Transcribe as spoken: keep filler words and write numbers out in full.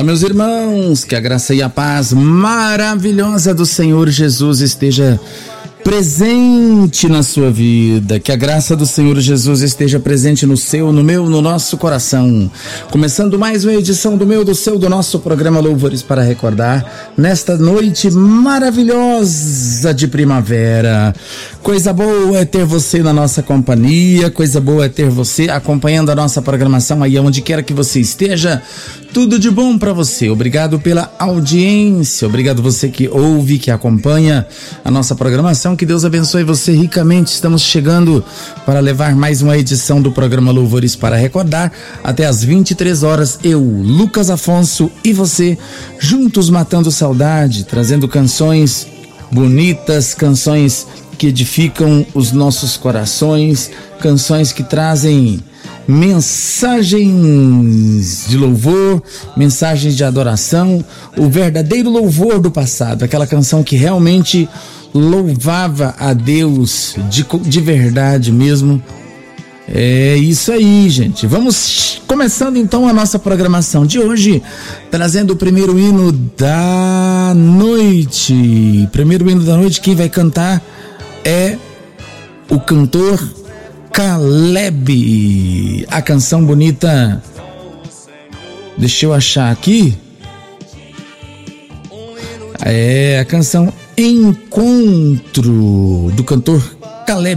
meus irmãos, que a graça e a paz maravilhosa do Senhor Jesus esteja presente na sua vida, que a graça do Senhor Jesus esteja presente no seu, no meu, no nosso coração. Começando mais uma edição do meu, do seu, do nosso programa Louvores para Recordar, nesta noite maravilhosa de primavera. Coisa boa é ter você na nossa companhia, coisa boa é ter você acompanhando a nossa programação aí onde quer que você esteja. Tudo de bom para você. Obrigado pela audiência, obrigado você que ouve, que acompanha a nossa programação. Que Deus abençoe você ricamente. Estamos chegando para levar mais uma edição do programa Louvores para Recordar até às vinte e três horas. Eu, Lucas Afonso e você, juntos matando saudade, trazendo canções bonitas, canções que edificam os nossos corações, canções que trazem mensagens de louvor, mensagens de adoração, o verdadeiro louvor do passado, aquela canção que realmente louvava a Deus de, de verdade mesmo. É isso aí, gente. Vamos começando então a nossa programação de hoje, trazendo o primeiro hino da noite. Primeiro hino da noite, quem vai cantar é o cantor Caleb. A canção bonita, deixa eu achar aqui, é a canção Encontro, do cantor Caleb.